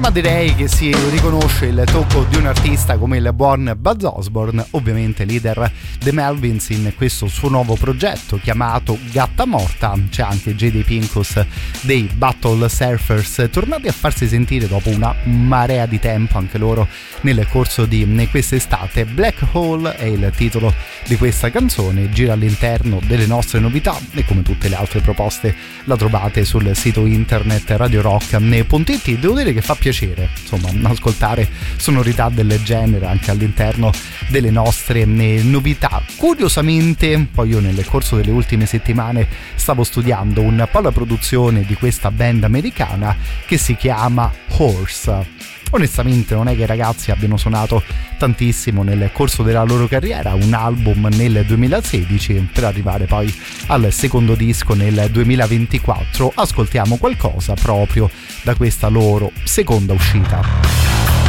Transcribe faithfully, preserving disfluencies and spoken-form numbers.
ma direi che si riconosce il tocco di un artista come il buon Buzz Osborne, ovviamente leader dei Melvins in questo suo nuovo progetto chiamato Gatta Morta. C'è anche J D Pincus dei Battle Surfers, tornati a farsi sentire dopo una marea di tempo anche loro nel corso di quest'estate. Black Hole è il titolo di questa canzone, gira all'interno delle nostre novità e come tutte le altre proposte la trovate sul sito internet radio rock punto it. Devo dire che fa piacere insomma ascoltare sonorità del genere anche all'interno delle nostre novità. Curiosamente poi io nel corso delle ultime settimane stavo studiando un po' la produzione di questa band americana che si chiama Horse. Onestamente non è che i ragazzi abbiano suonato tantissimo nel corso della loro carriera, un album nel duemilasedici per arrivare poi al secondo disco nel duemilaventiquattro. Ascoltiamo qualcosa proprio da questa loro seconda uscita.